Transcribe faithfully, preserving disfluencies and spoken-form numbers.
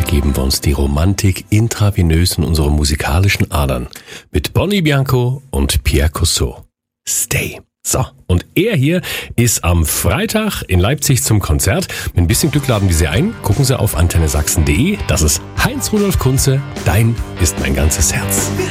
geben wir uns die Romantik intravenös in unsere musikalischen Adern. Mit Bonnie Bianco und Pierre Cousseau. Stay. So, und er hier ist am Freitag in Leipzig zum Konzert. Mit ein bisschen Glück laden wir Sie ein. Gucken Sie auf antenne sachsen punkt de. Das ist Heinz Rudolf Kunze. Dein ist mein ganzes Herz.